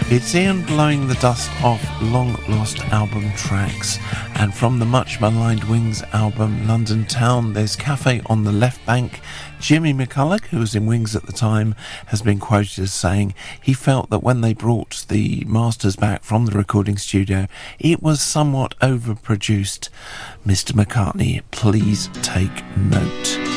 It's Ian blowing the dust off long-lost album tracks, and from the much-maligned Wings album London Town, there's Cafe on the Left Bank. Jimmy McCulloch, who was in Wings at the time, has been quoted as saying he felt that when they brought the masters back from the recording studio, it was somewhat overproduced. Mr. McCartney, please take note.